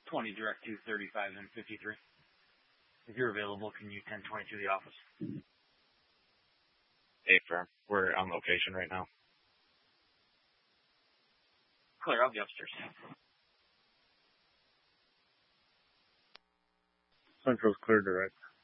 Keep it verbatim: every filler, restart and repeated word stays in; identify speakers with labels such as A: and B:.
A: twenty direct to thirty-five and fifty-three. If you're available, can you ten twenty to the office?
B: Hey, firm. We're on location right now.
A: Clear, I'll be upstairs.
C: Central's clear direct.